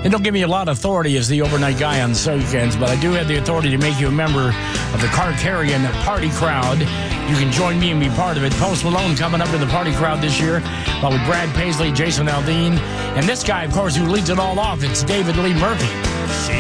They don't give me a lot of authority as the overnight guy on weekends, but I do have the authority to make you a member of the Car Carrion Party Crowd. You can join me and be part of it. Post Malone coming up to the party crowd this year, along with Brad Paisley, Jason Aldean, and this guy, of course, who leads it all off. It's David Lee Murphy.